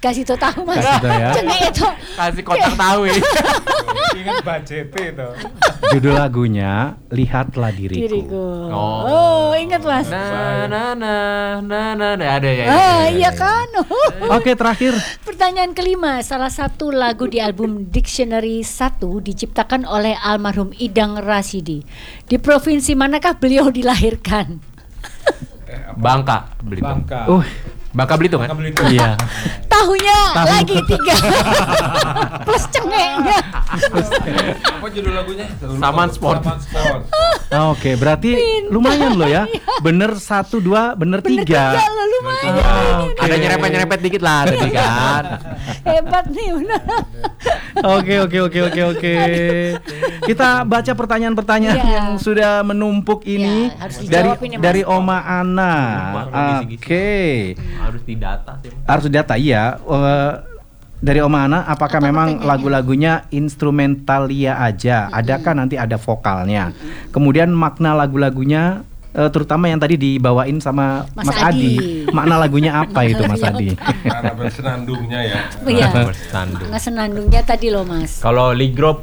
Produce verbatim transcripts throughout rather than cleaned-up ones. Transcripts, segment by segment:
kasih tau tahu Mas. Kasih tau ya. Cengek itu. Kasih kotak tahu ya. Ingat budget itu. Judul lagunya Lihatlah Diriku. Diriku. Oh. Oh, ingat Mas. Nah, nah, nah, nah, nah, nah, ada ya. Ah, iya kan. Oke, terakhir. Pertanyaan kelima, salah satu lagu di album Dictionary satu diciptakan oleh almarhum Idang Rasidi. Di provinsi manakah beliau dilahirkan? Bangka, Belitung. Bangka. Uh, Bangka Belitung kan? Bangka Belitung. iya. Tahunya Tahu. lagi tiga. Plus cengeknya. Apa judul lagunya? Saman Sport. Saman Sport. Oke, berarti lumayan loh ya. Bener satu, dua, bener, Bener tiga. tiga loh, lumayan. Ah, oke. Ada nyerempet-nyerempet dikit lah tadi kan. Hebat nih benar. Oke, oke, oke, oke, oke. Kita baca pertanyaan-pertanyaan Ya. yang sudah menumpuk ini Ya, harus dari dijawab ini, Mas. dari Oma Ana. Ngisi-ngisi. Oke. Harus didata sih. Harus didata iya. Eh, dari Oma Ana, apakah Apa memang pertanyaannya? lagu-lagunya instrumentalia aja? Adakah nanti ada vokalnya? Kemudian makna lagu-lagunya, eh, terutama yang tadi dibawain sama Mas Mas, Adi. Adi. Makna lagunya apa itu Mas Adi? Karena bersenandungnya ya. Iya. Bersandung. Nggak senandungnya tadi loh Mas. Kalau Ligro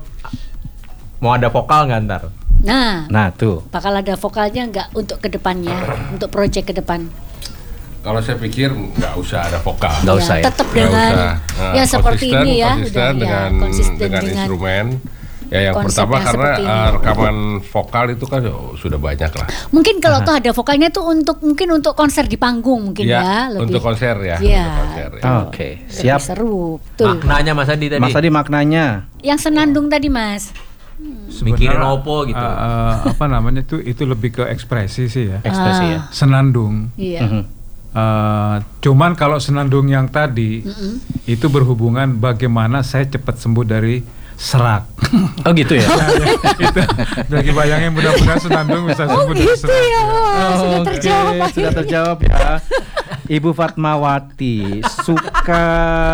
mau ada vokal nggak ntar? Nah, Nah tuh. bakal ada vokalnya nggak untuk kedepannya, untuk proyek ke depan? Kalau saya pikir nggak usah ada vokal. Nggak usah ya? Tetap Nggak dengan usah. Nah, ya seperti konsisten, ini ya, konsisten udah dengan ya konsisten dengan, dengan instrumen. Ya yang konsepnya pertama karena seperti ini. uh, rekaman vokal itu kan oh, sudah banyak lah. Mungkin kalau tuh ada vokalnya tuh untuk mungkin untuk konser di panggung mungkin ya, Ya, lebih untuk konser ya. Iya. Untuk konser, ya. Oke, lebih siap. seru. Betul. Maknanya Mas Adi tadi. Mas Adi maknanya. Yang senandung tadi Mas. Mikirin Sebenarnya, opo gitu. uh, uh, apa namanya tuh itu lebih ke ekspresi sih ya. Ekspresi ya. Senandung. Iya. Mhm. Uh, cuman kalau senandung yang tadi Mm-mm. itu berhubungan bagaimana saya cepat sembuh dari serak. Oh gitu ya. Itu bagi bayangin mudah-mudahan senandung bisa Oh sembuh dari gitu serak. ya, wah, sudah Oke, terjawab. sudah akhirnya. terjawab ya. Ibu Fatmawati, suka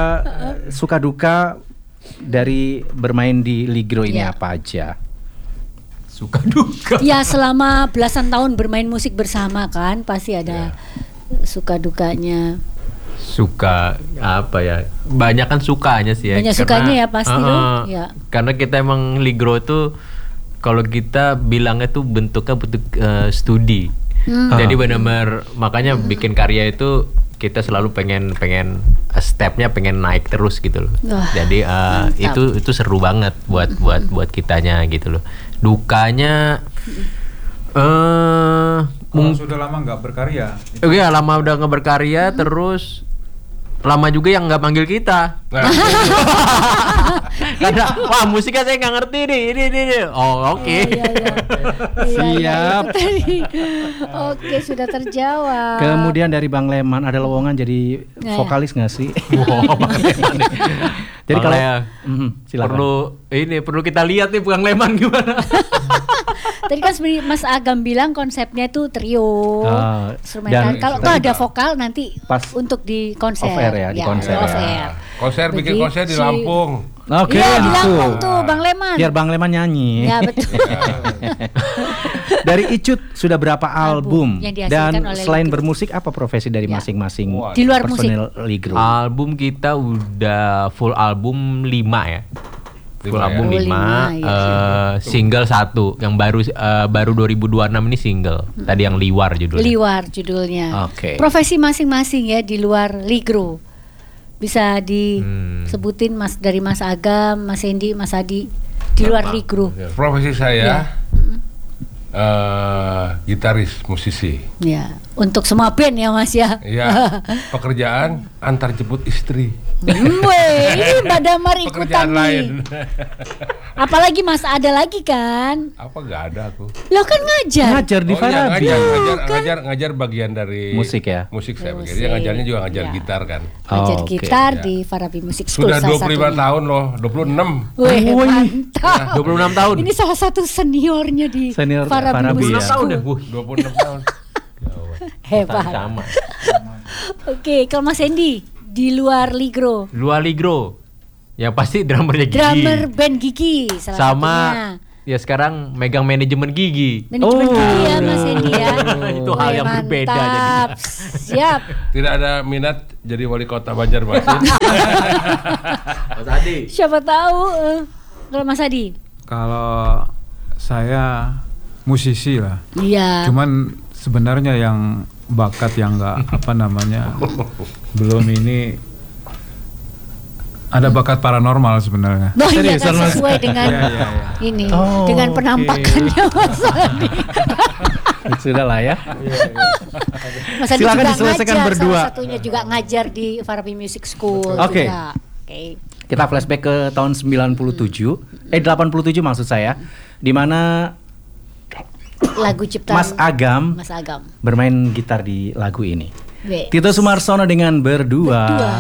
suka duka dari bermain di Ligro ini Ya. apa aja? Suka duka. Ya selama belasan tahun bermain musik bersama kan pasti ada suka dukanya. Suka apa ya? Banyak kan sukanya sih ya. Banyak sukanya ya pasti loh, ya. Karena kita emang Ligro tuh kalau kita bilangnya tuh bentuknya bentuk eh, studi. Hmm. Jadi benar-benar makanya bikin karya itu kita selalu pengen pengen eh, stepnya pengen naik terus gitu loh. Wah, Jadi eh, mantap. itu itu seru banget buat buat buat kitanya gitu loh. Dukanya eh Kalau mung- sudah lama nggak berkarya. Oh iya, lama udah nggak berkarya, terus lama juga yang nggak manggil kita. Nah, Karena wah musiknya saya nggak ngerti nih, ini ini. ini. Oh oke. Oh, iya, iya. Iya, iya, Siap. itu tadi. Oke, sudah terjawab. Kemudian dari Bang Leman ada lowongan jadi Nah, ya. vokalis nggak sih? Wah, Bang Leman nih. Jadi Bang kalau Lea, Mhm, silakan. perlu ini perlu kita lihat nih Bang Leman gimana. Tadi kan sebenarnya Mas Agam bilang konsepnya itu trio, Ah, instrumental. dan Kalau tuh ada vokal nanti Pas untuk di konser. off air ya, di konser off ya. air. konser bikin Begitu. konser di Lampung. Oke, Iya, di gitu. Lampung tuh Bang Leman. Biar Bang Leman nyanyi. Ya betul. Dari Icut sudah berapa album? Album yang dihasilkan Dan oleh selain Ligro. bermusik apa profesi dari Ya. masing-masing Wah, Di luar musik. personil Ligro? Album kita udah full album lima ya. Full Lima ya? album Oh, lima, lima, iya. eh, single satu yang baru eh, baru dua ribu dua puluh enam ini single. Tadi yang Liwar judulnya. Liwar judulnya. Oke. Profesi masing-masing ya di luar Ligro. Bisa disebutin Mas dari Mas Agam, Mas Hendy, Mas Adi di luar Ligro. Profesi Ya. saya eh, gitaris, musisi. Ya, untuk semua band ya Mas ya. Ya, pekerjaan antar jemput istri. Hmm, weh, ini Mbak Damar ikutan Pekerjaan nih. lain. Apalagi Mas ada lagi kan? Apa nggak ada aku? Lo kan ngajar. Ngajar di Oh iya, Farabi. ngajar, ngajar, ngajar, ngajar bagian dari Musik ya? Musik saya Musik. bagian. Dia ngajarnya juga ngajar Ya. gitar kan. Ngajar Oh, oke. gitar Ya. di Farabi Music School Sudah salah dua puluh lima satunya. tahun loh, dua puluh enam. Weh, Wih. mantap. dua puluh enam tahun. Ini salah satu seniornya di Senior Farabi, Farabi Music ya. School. Tahun ya, Wuh. dua puluh enam tahun. Hebat. Sama. Oke, kalau Mas Hendy di luar Ligro, Luar Ligro. Yang pasti drummernya Gigi. drummer band Gigi salah Sama satunya. ya sekarang megang manajemen gigi. Manajemen Oh. gigi ya Mas Hendy ya. Itu hal yang Wih, berbeda mantap. jadinya. Siap. Tidak ada minat jadi wali kota Banjarmasin. Mas Adi. Siapa tahu eh, kalau Mas Adi. Kalau saya musisi lah. Iya. Cuman sebenarnya yang bakat yang nggak apa namanya belum ini ada bakat paranormal sebenarnya. Oh iya Seriusan, kan Mas? sesuai dengan Iya, iya, iya. ini, Oh, dengan oke. penampakannya Mas Adi. Sudah lah ya. Mas Adi Silakan juga diselesaikan ngajar, berdua. salah satunya juga ngajar di Farabi Music School Oke. juga. Oke. Kita flashback ke tahun sembilan puluh tujuh, eh delapan puluh tujuh maksud saya, di mana Lagu ciptaan Mas Agam Mas Agam. bermain gitar di lagu ini. Be. Tito Sumarsono dengan Berdua. Berdua.